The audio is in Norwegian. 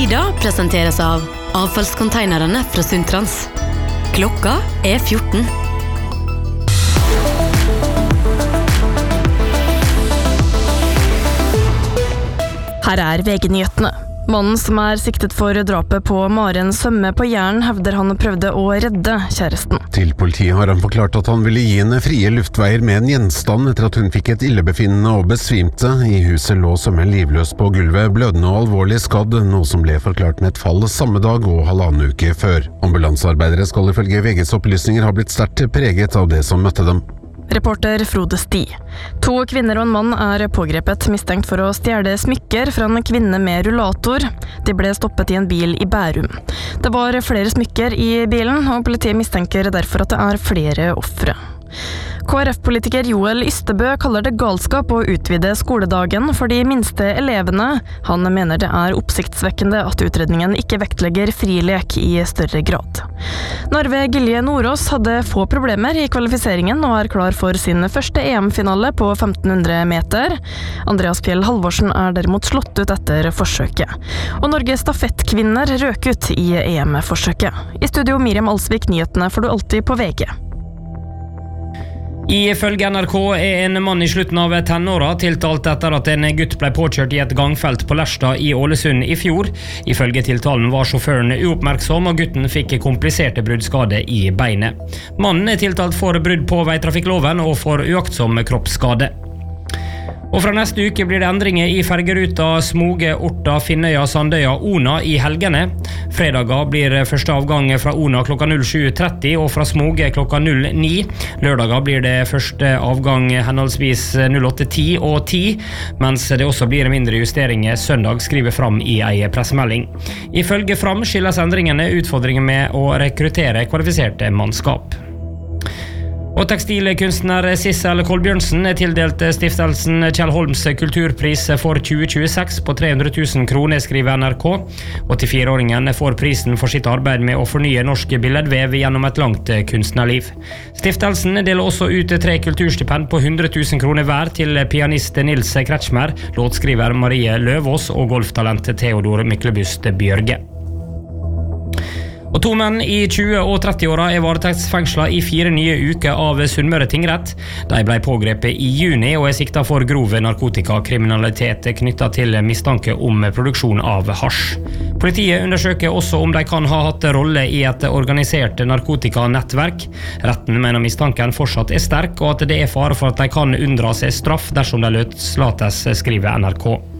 Ida presenteres av avfallskonteinerne fra Sundtrans. Klokka 14. Her VG-nyhetene. Mannen som siktet for drapet på Maren Sømme på Jæren hevder han prøvde å redde kjæresten. Til politiet har han forklart at han ville gi henne frie luftveier med en gjenstand etter at hun fikk et illebefinnende og besvimte. I huset lå Sømme livløs på gulvet, blødende og alvorlig skadd, noe som ble forklart med et fall samme dag og 1,5 uke før. Ambulansearbeidere skal ifølge VGs opplysninger ha blitt sterkt preget av det som møtte dem. Reporter Frode Sti. 2 kvinner og en mann pågrepet mistenkt for å stjele smykker fra en kvinne med rullator. De ble stoppet i en bil i Bærum. Det var flere smykker i bilen, og politiet mistenker derfor at det flere ofre. KrF-politiker Joel Ystebø kaller det galskap å utvide skoledagen for de minste elevene. Han mener det oppsiktsvekkende at utredningen ikke vektlegger frilek i større grad. Narve Gilje Nordås hadde få problemer i kvalifiseringen og klar for sin første EM-finale på 1500 meter. Andreas Fjell Halvorsen derimot slått ut etter forsøket. Og Norges stafettkvinner røk ut i EM-forsøket. I studio Miriam Alsvik, nyhetene får du alltid på VG. Ifølge NRK en mann i slutten av tenåra tiltalt etter at en gutt ble påkjørt i et gangfelt på Lerstad i Ålesund i fjor. Ifølge tiltalen var sjåføren uoppmerksom, og gutten fikk kompliserte bruddskade i beinet. Mannen tiltalt for brudd på veitrafikkloven og for uaktsom kroppsskade. Og fra neste uke blir det endringer i fergeruta Smoge, Orta, Finnøya, Sandøya, Ona i helgene. Fredager blir første avgang fra Ona klokka 07.30 og fra Smoge klokka 09. Lørdager blir det første avgang henholdsvis 08.10 og 10, mens det også blir mindre justeringer søndag, skriver Fram i en pressemelding. Ifølge Fram skyldes endringene utfordringer med å rekruttere kvalifiserte mannskap. Og tekstilkunstner Sissel Kolbjørnsen tildelt stiftelsen Kjell Holms kulturpris for 2026 på 300 000 kroner, skriver NRK. 84-åringen får prisen for sitt arbeid med å fornye norsk billedvev gjennom et langt kunstnerliv. Stiftelsen deler også ut 3 kulturstipend på 100 000 kroner hver til pianist Nils Kretschmer, låtskriver Marie Løvås og golftalent Theodor Myklebust Bjørge. Og 2 menn i 20- og 30-åra varetektsfengslet i 4 nye uker av Sunnmøre tingrett. De ble pågrepet i juni og siktet for grov narkotikakriminalitet knyttet til mistanke om produksjon av hasj. Politiet undersøker også om de kan ha hatt rolle i et organisert narkotikanettverk. Retten mener mistanken fortsatt sterk, og at det fare for at de kan unndra seg straff dersom de løslates, skriver NRK.